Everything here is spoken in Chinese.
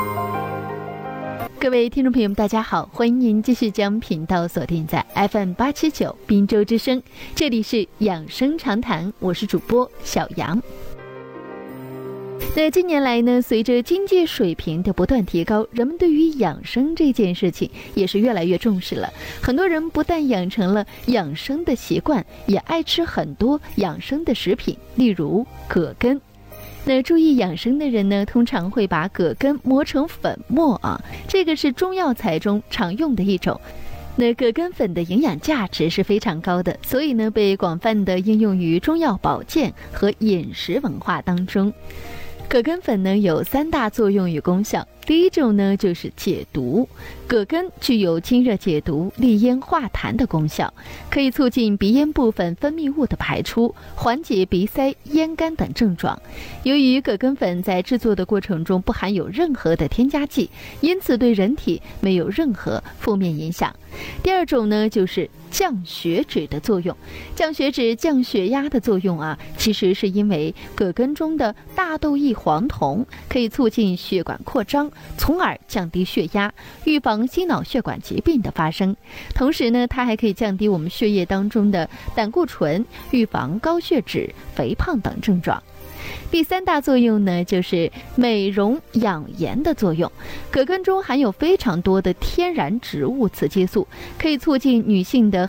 各位听众朋友们，大家好，欢迎您继续将频道锁定在 FM879 滨州之声，这里是养生常谈，我是主播小杨。那近年来呢，随着经济水平的不断提高，人们对于养生这件事情也是越来越重视了。很多人不但养成了养生的习惯，也爱吃很多养生的食品，例如葛根。那注意养生的人呢，通常会把葛根磨成粉末这个是中药材中常用的一种。那葛根粉的营养价值是非常高的，所以呢，被广泛的应用于中药保健和饮食文化当中。葛根粉呢有3大作用与功效，第一种呢就是解毒。葛根具有清热解毒、利咽化痰的功效，可以促进鼻咽部分分泌物的排出，缓解鼻塞、咽干等症状。由于葛根粉在制作的过程中不含有任何的添加剂，因此对人体没有任何负面影响。第二种呢就是降血脂的作用。降血脂、降血压的作用其实是因为葛根中的大豆异黄酮可以促进血管扩张，从而降低血压，预防心脑血管疾病的发生。同时呢，它还可以降低我们血液当中的胆固醇，预防高血脂、肥胖等症状。第3大作用呢，就是美容养颜的作用。葛根中含有非常多的天然植物雌激素，可以促进女性的